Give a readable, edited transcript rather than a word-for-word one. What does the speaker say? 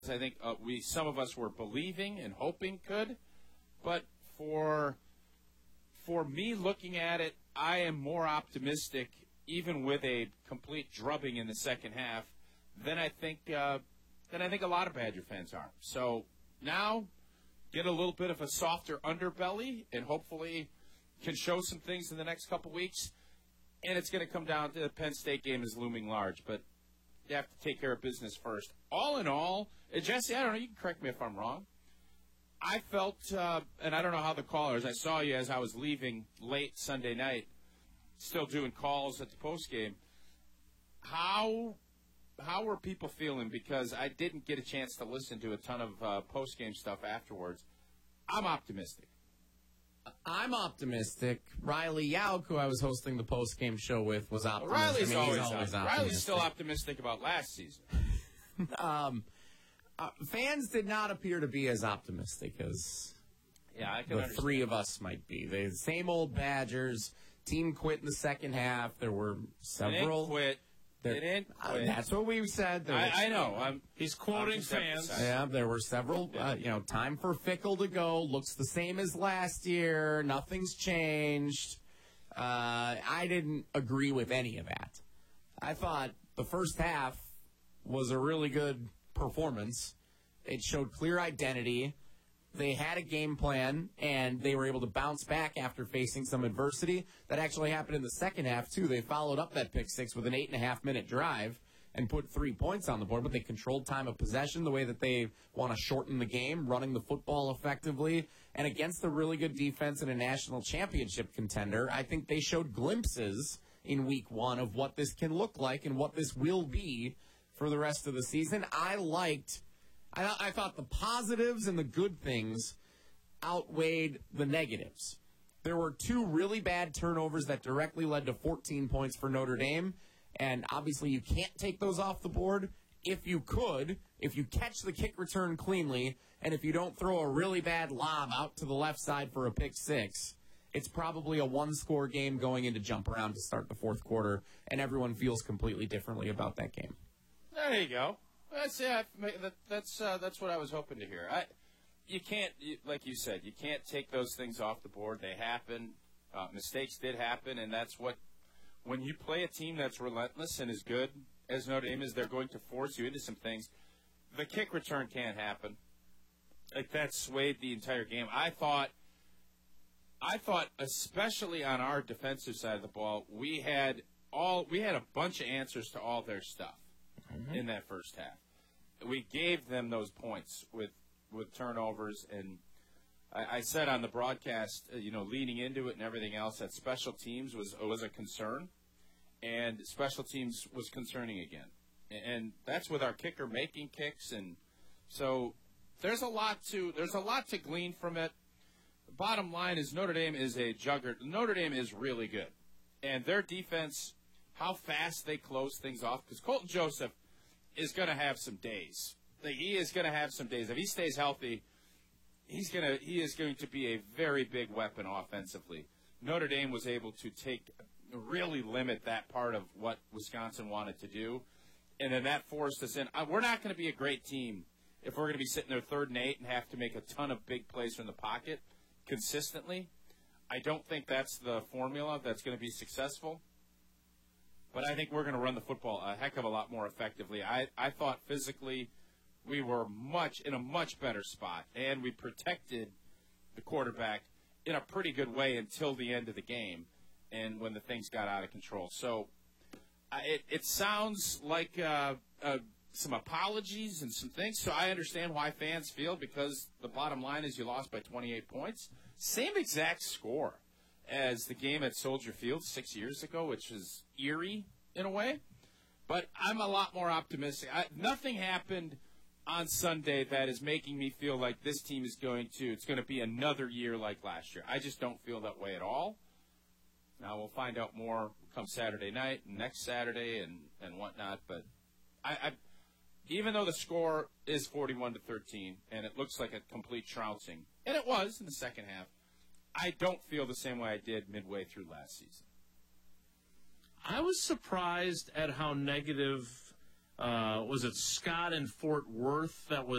I think some of us were believing and hoping could, but for me looking at it, I am more optimistic, even with a complete drubbing in the second half, than I think a lot of Badger fans are. So now, get a little bit of a softer underbelly, and hopefully can show some things in the next couple weeks. And it's going to come down to the Penn State game is looming large, but you have to take care of business first. All in all, Jesse, I don't know, you can correct me if I'm wrong. I felt, and I don't know how the callers, I saw you as I was leaving late Sunday night, still doing calls at the postgame. How were people feeling? Because I didn't get a chance to listen to a ton of postgame stuff afterwards. I'm optimistic. I'm optimistic. Riley Yauk, who I was hosting the postgame show with, was optimistic. Riley's always optimistic. Riley's still optimistic about last season. Fans did not appear to be as optimistic as the three of us might be. The same old Badgers. Team quit in the second half. There were several. They didn't quit. That's what we said. I know. He's quoting fans. Yeah, there were several. Time for Fickell to go. Looks the same as last year. Nothing's changed. I didn't agree with any of that. I thought the first half was a really good performance. It showed clear identity. They had a game plan, and they were able to bounce back after facing some adversity. That actually happened in the second half, too. They followed up that pick six with an 8.5-minute drive and put 3 points on the board, but they controlled time of possession the way that they want to shorten the game, running the football effectively. And against a really good defense and a national championship contender, I think they showed glimpses in week one of what this can look like and what this will be for the rest of the season. I thought the positives and the good things outweighed the negatives. There were 2 really bad turnovers that directly led to 14 points for Notre Dame, and obviously you can't take those off the board. If you catch the kick return cleanly, and if you don't throw a really bad lob out to the left side for a pick six, it's probably a one-score game going into jump around to start the fourth quarter, and everyone feels completely differently about that game. There you go. That's what I was hoping to hear. You can't, like you said, you can't take those things off the board. They happen. Mistakes did happen, and that's what, when you play a team that's relentless and as good as Notre Dame is, they're going to force you into some things. The kick return can't happen. Like, that swayed the entire game. I thought, especially on our defensive side of the ball, we had a bunch of answers to all their stuff in that first half. We gave them those points with turnovers, and I said on the broadcast, leading into it and everything else, that special teams was a concern, and special teams was concerning again. And that's with our kicker making kicks, and so there's a lot to glean from it. The bottom line is Notre Dame is a juggernaut. Notre Dame is really good, and their defense, how fast they close things off, because Colton Joseph is going to have some days. He is going to have some days. If he stays healthy, he is going to be a very big weapon offensively. Notre Dame was able to really limit that part of what Wisconsin wanted to do, and then that forced us in. We're not going to be a great team if we're going to be sitting there 3rd and 8 and have to make a ton of big plays from the pocket consistently. I don't think that's the formula that's going to be successful. But I think we're going to run the football a heck of a lot more effectively. I thought physically we were in a much better spot, and we protected the quarterback in a pretty good way until the end of the game and when the things got out of control. So it sounds like some apologies and some things. So I understand why fans feel, because the bottom line is you lost by 28 points. Same exact score as the game at Soldier Field 6 years ago, which is eerie in a way. But I'm a lot more optimistic. Nothing happened on Sunday that is making me feel like this team is going to be another year like last year. I just don't feel that way at all. Now we'll find out more come Saturday night and next Saturday and whatnot. But I even though the score is 41-13 and it looks like a complete trouncing, and it was in the second half, I don't feel the same way I did midway through last season. I was surprised at how negative was it Scott in Fort Worth that was